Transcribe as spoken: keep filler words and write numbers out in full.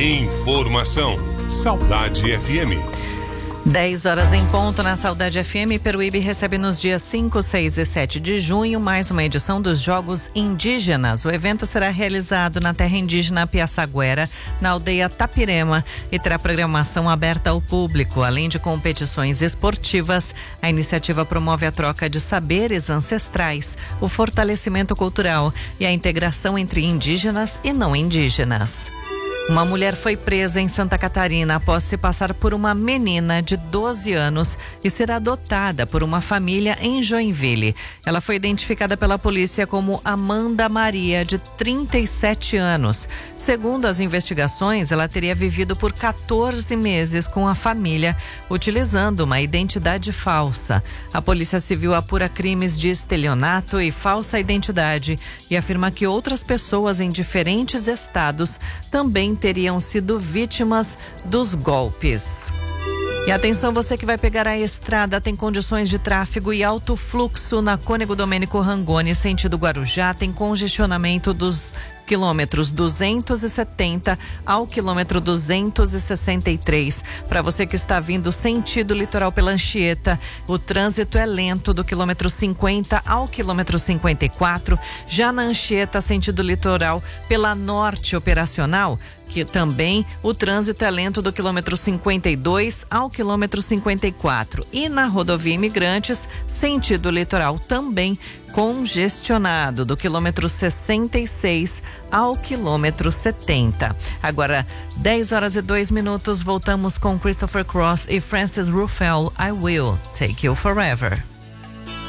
Informação. Saudade F M. dez horas em ponto na Saudade F M. Peruíbe recebe nos dias cinco, seis e sete de junho mais uma edição dos Jogos Indígenas. O evento será realizado na terra indígena Piaçaguera, na aldeia Tapirema, e terá programação aberta ao público. Além de competições esportivas, a iniciativa promove a troca de saberes ancestrais, o fortalecimento cultural e a integração entre indígenas e não indígenas. Uma mulher foi presa em Santa Catarina após se passar por uma menina de doze anos e ser adotada por uma família em Joinville. Ela foi identificada pela polícia como Amanda Maria, de trinta e sete anos. Segundo as investigações, ela teria vivido por quatorze meses com a família, utilizando uma identidade falsa. A Polícia Civil apura crimes de estelionato e falsa identidade e afirma que outras pessoas em diferentes estados também teriam sido vítimas dos golpes. E atenção, você que vai pegar a estrada, tem condições de tráfego e alto fluxo na Cônego Domênico Rangoni, sentido Guarujá, tem congestionamento dos quilômetros duzentos e setenta ao quilômetro duzentos e sessenta e três. Para você que está vindo sentido litoral pela Anchieta, o trânsito é lento do quilômetro cinquenta ao quilômetro cinquenta e quatro. Já na Anchieta, sentido litoral pela Norte Operacional, que também o trânsito é lento do quilômetro cinquenta e dois ao quilômetro cinquenta e quatro. E na rodovia Imigrantes, sentido litoral também congestionado do quilômetro sessenta e seis ao quilômetro setenta. Agora, dez horas e dois minutos, voltamos com Christopher Cross e Francis Ruffalo. I Will Take You Forever.